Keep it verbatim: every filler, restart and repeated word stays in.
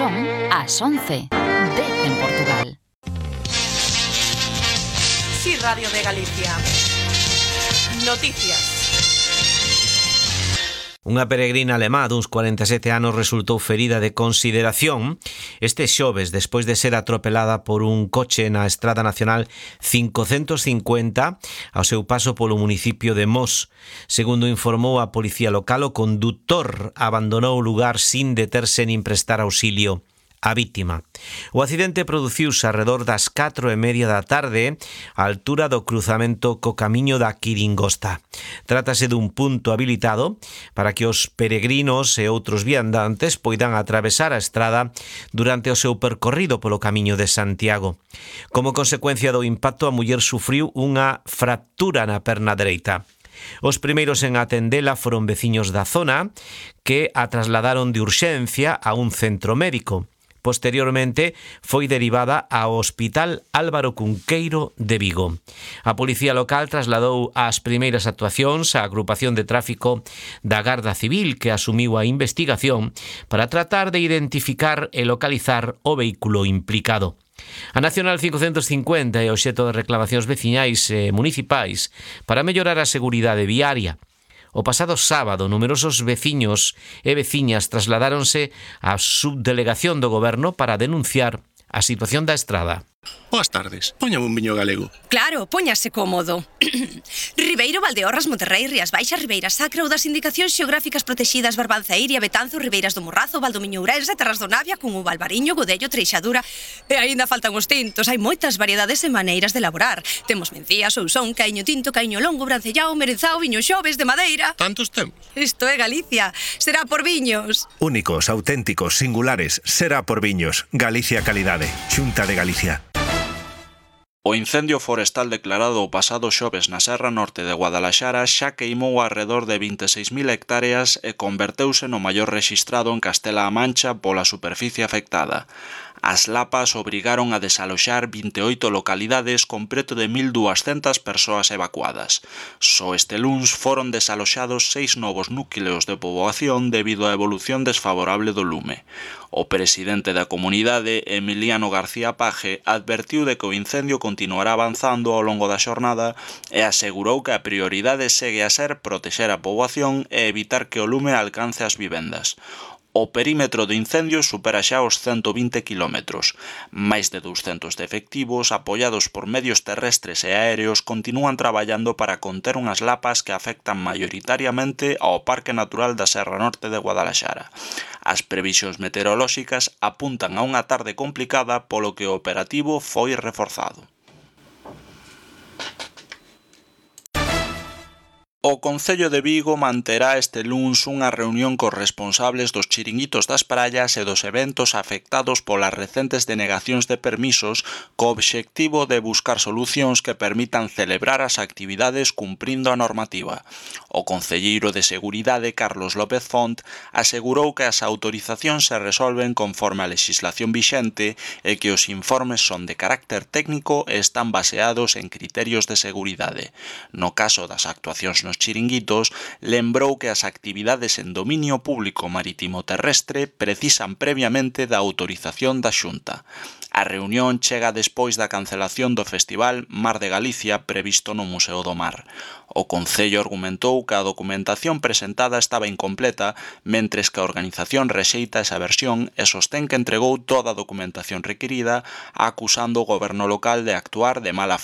Son as once, dez en Portugal. Sí, Radio de Galicia. Noticias. Unha peregrina alemá duns cuarenta e sete anos resultou ferida de consideración este xoves despois de ser atropelada por un coche na Estrada Nacional cincocentos cincuenta ao seu paso polo municipio de Mos. Segundo informou a policía local, o condutor abandonou o lugar sin deterse nin prestar auxilio a vítima. O accidente produciuse arredor das catro e media da tarde á altura do cruzamento co camiño da Quiringosta. Trátase dun punto habilitado para que os peregrinos e outros viandantes poidan atravesar a estrada durante o seu percorrido polo camiño de Santiago. Como consecuencia do impacto, a muller sufriu unha fractura na perna dereita. Os primeiros en atendela foron veciños da zona que a trasladaron de urxencia a un centro médico. Posteriormente foi derivada ao Hospital Álvaro Cunqueiro de Vigo. A policía local trasladou as primeiras actuacións á agrupación de tráfico da Garda Civil, que asumiu a investigación para tratar de identificar e localizar o vehículo implicado. A Nacional cincocentos cincuenta é obxecto de reclamacións veciñais e municipais para mellorar a seguridade viaria. O pasado sábado, numerosos veciños e veciñas trasladáronse á subdelegación do goberno para denunciar a situación da estrada. Boas tardes, póñame un viño galego. Claro, póñase cómodo. Ribeiro, Valdeorras, Monterrei, Rías Baixas, Ribeira Sacra ou das indicacións xeográficas protexidas Barbanza, Iria, Betanzo, Ribeiras do Morrazo, Valdomiño Ourense, Terras do Navia, Cungo, Albariño, Godello, Treixadura. E aínda faltan os tintos, hai moitas variedades e maneiras de elaborar. Temos mencía, sousón, caiño tinto, caiño longo, brancellao, merenzao, viño xoves, de madeira. Tantos temos? Isto é Galicia, será por viños. Únicos, auténticos, singulares, será por viños. Galicia Calidade, Xunta de Galicia. O incendio forestal declarado o pasado xoves na Serra Norte de Guadalaxara xa queimou arredor de vinte e seis mil hectáreas e converteuse no maior rexistrado en Castela-A Mancha pola superficie afectada. As lapas obrigaron a desaloxar vinte e oito localidades con preto de mil duascentas persoas evacuadas. Só este luns foron desaloxados seis novos núcleos de poboación debido á evolución desfavorable do lume. O presidente da comunidade, Emiliano García Paje, advertiu de que o incendio continuará avanzando ao longo da xornada e asegurou que a prioridade segue a ser protexer a poboación e evitar que o lume alcance as vivendas. O perímetro do incendio supera xa os cento vinte quilómetros. Máis de douscentos de efectivos, apoiados por medios terrestres e aéreos, continúan traballando para conter unhas lapas que afectan maioritariamente ao Parque Natural da Serra Norte de Guadalaxara. As previsións meteorolóxicas apuntan a unha tarde complicada, polo que o operativo foi reforzado. O Concello de Vigo manterá este luns unha reunión cos responsables dos chiringuitos das praias e dos eventos afectados polas recentes denegacións de permisos co obxectivo de buscar solucións que permitan celebrar as actividades cumprindo a normativa. O concelleiro de Seguridade, Carlos López Font, asegurou que as autorizacións se resolven conforme a legislación vixente e que os informes son de carácter técnico e están baseados en criterios de seguridade. No caso das actuacións nos chiringuitos, lembrou que as actividades en dominio público marítimo terrestre precisan previamente da autorización da Xunta. A reunión chega despois da cancelación do Festival Mar de Galicia previsto no Museo do Mar. O Concello argumentou que a documentación presentada estaba incompleta, mentres que a organización rexeita esa versión e sostén que entregou toda a documentación requirida, acusando o goberno local de actuar de mala fe.